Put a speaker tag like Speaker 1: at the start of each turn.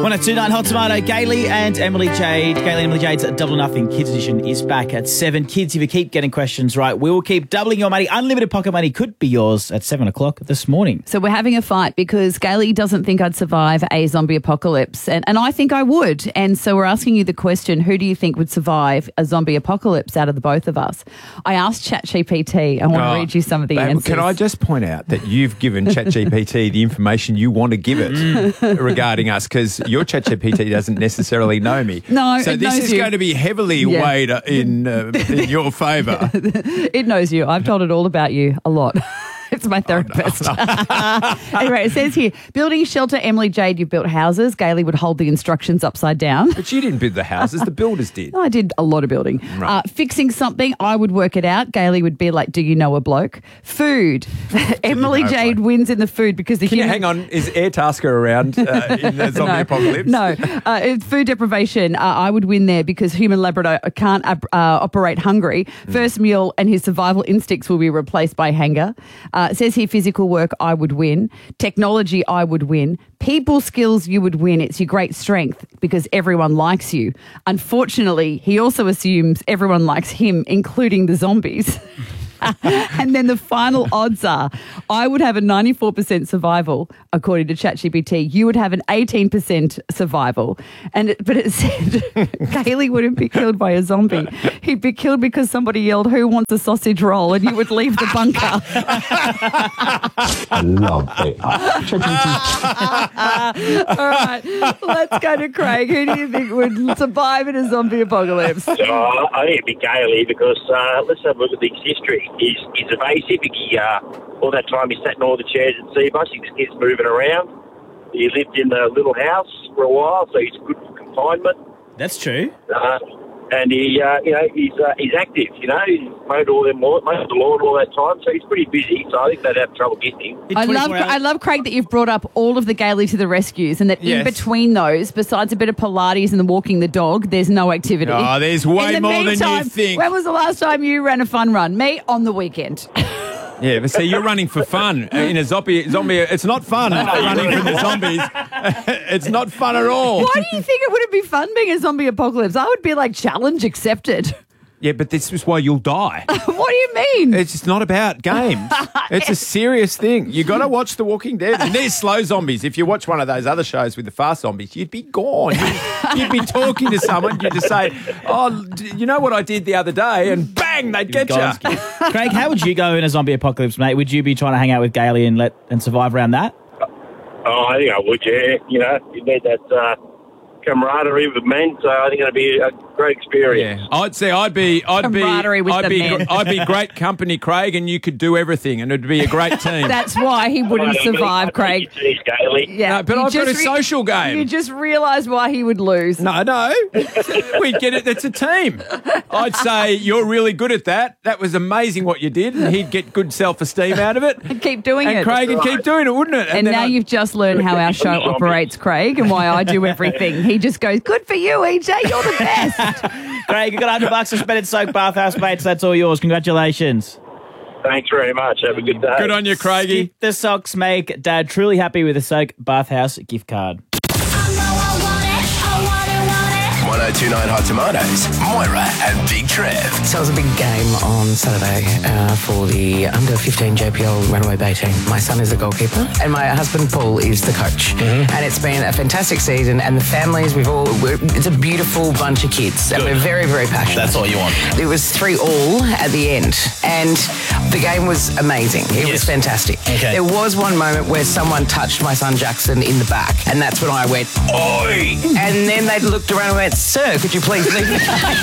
Speaker 1: 1029 Hot Tomato. Gailey and Emily Jade. Gailey and Emily Jade's Double or Nothing Kids Edition is back at 7. Kids, if you keep getting questions right, we will keep doubling your money. Unlimited pocket money could be yours at 7 o'clock this morning.
Speaker 2: So we're having a fight because Gailey doesn't think I'd survive a zombie apocalypse, and I think I would. And so we're asking you the question, who do you think would survive a zombie apocalypse out of the both of us? I asked ChatGPT. I want to read you some of the answers.
Speaker 3: Can I just point out that you've given ChatGPT the information you want to give it regarding us, because your ChatGPT doesn't necessarily know me.
Speaker 2: No,
Speaker 3: so
Speaker 2: it
Speaker 3: this
Speaker 2: knows
Speaker 3: is
Speaker 2: you.
Speaker 3: going to be heavily weighed in your favour.
Speaker 2: It knows you. I've told it all about you a lot. It's my therapist. Anyway, it says here, building shelter, Emily Jade, you've built houses. Gailey would hold the instructions upside down.
Speaker 3: But you didn't build the houses, the builders did.
Speaker 2: I did a lot of building.
Speaker 3: Right.
Speaker 2: Fixing something, I would work it out. Gailey would be like, do you know a bloke? Food. Emily Jade wins in the food because the human...
Speaker 3: Hang on, is Airtasker around in the zombie apocalypse?
Speaker 2: No. Food deprivation, I would win there because human Labrador can't operate hungry. First meal and his survival instincts will be replaced by hunger. It says here, physical work, I would win. Technology, I would win. People skills, you would win. It's your great strength because everyone likes you. Unfortunately, he also assumes everyone likes him, including the zombies. And then the final odds are, I would have a 94% survival, according to ChatGPT. You would have an 18% survival. But it said Gailey wouldn't be killed by a zombie. He'd be killed because somebody yelled, who wants a sausage roll? And you would leave the bunker.
Speaker 4: I love it.
Speaker 2: All right, let's go to Craig. Who do you think would survive in a zombie apocalypse?
Speaker 5: I think it'd be Gailey because let's have a look at the history. He's evasive. All that time he sat in all the chairs at Seabus. He just keeps moving around. He lived in a little house for a while, so he's good for confinement.
Speaker 1: That's true.
Speaker 5: And he's active. He's mowed the lawn all that time, so he's pretty busy. So I think they'd have trouble getting him.
Speaker 2: I love, Craig, that you've brought up all of the Gailey to the rescues and that in between those, besides a bit of Pilates and the walking the dog, there's no activity.
Speaker 3: Oh, there's way more than you think.
Speaker 2: When was the last time you ran a fun run? Me, on the weekend.
Speaker 3: Yeah, but see, you're running for fun in a zombie. It's not fun running from the zombies. It's not fun at all.
Speaker 2: Why do you think it wouldn't be fun being a zombie apocalypse? I would be like, challenge accepted.
Speaker 3: Yeah, but this is why you'll die.
Speaker 2: What do you mean?
Speaker 3: It's just not about games. It's a serious thing. You got to watch The Walking Dead. And they're slow zombies. If you watch one of those other shows with the fast zombies, you'd be gone. You'd be talking to someone. You'd just say, oh, you know what I did the other day? And bang, they'd get you.
Speaker 1: Craig, how would you go in a zombie apocalypse, mate? Would you be trying to hang out with Gailey and survive around that?
Speaker 5: Oh, I think I would, yeah. You need that camaraderie with men, so I think it'd be a great experience.
Speaker 3: Yeah. I'd be great company, Craig, and you could do everything, and it'd be a great team.
Speaker 2: That's why he wouldn't survive, Craig.
Speaker 5: Yeah,
Speaker 3: no, but I've got a social game.
Speaker 2: You just realised why he would lose.
Speaker 3: No, we'd get it. That's a team. I'd say you're really good at that. That was amazing what you did, and he'd get good self-esteem out of it.
Speaker 2: And keep doing it.
Speaker 3: And Craig would keep doing it, wouldn't it?
Speaker 2: And now you've just learned how our show operates, Craig, and why I do everything. He just goes, good for you, EJ, you're the best.
Speaker 1: Craig, you got $100 for spending Soak Bathhouse, mates. That's all yours. Congratulations.
Speaker 5: Thanks very much. Have a good day.
Speaker 3: Good on you, Craigie.
Speaker 1: The socks make Dad truly happy with a Soak Bathhouse gift card.
Speaker 6: 1029 Hot Tomatoes, Moira and Big Trev.
Speaker 7: So it was a big game on Saturday for the under-15 JPL Runaway Bay team. My son is the goalkeeper and my husband Paul is the coach. And it's been a fantastic season, and the families, it's a beautiful bunch of kids. And we're very, very passionate.
Speaker 6: That's all you want.
Speaker 7: It was 3-3 at the end, and the game was amazing. It was fantastic.
Speaker 6: Okay.
Speaker 7: There was one moment where someone touched my son Jackson in the back, and that's when I went, oi! And then they looked around and went, sir, could you please leave me?